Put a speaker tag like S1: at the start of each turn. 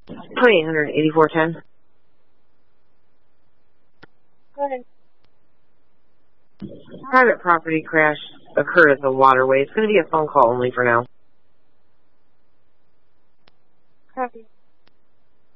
S1: 288410.
S2: Go ahead.
S1: Private property crash occurred at the waterway. It's going to be a phone call only for now.
S2: Copy.